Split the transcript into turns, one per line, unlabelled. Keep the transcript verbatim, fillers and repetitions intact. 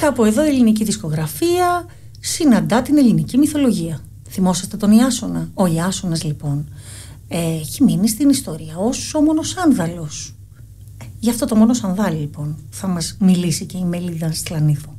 κάπου εδώ η ελληνική δισκογραφία συναντά την ελληνική μυθολογία. Θυμόσαστε τον Ιάσονα? Ο Ιάσονας λοιπόν ε, έχει μείνει στην ιστορία ως ο μονοσάνδαλος. Ε, γι' αυτό το μονοσανδάλι λοιπόν θα μας μιλήσει και η Μελίδα Σκλανίδου.